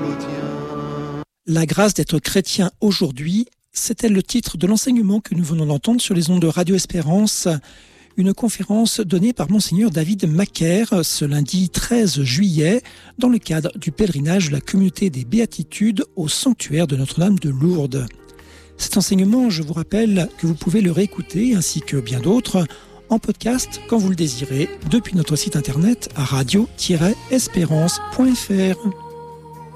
La grâce d'être chrétien aujourd'hui, c'était le titre de l'enseignement que nous venons d'entendre sur les ondes de Radio Espérance. Une conférence donnée par Monseigneur David Macaire ce lundi 13 juillet dans le cadre du pèlerinage de la communauté des Béatitudes au sanctuaire de Notre-Dame de Lourdes. Cet enseignement, je vous rappelle que vous pouvez le réécouter ainsi que bien d'autres en podcast quand vous le désirez depuis notre site internet radio-espérance.fr.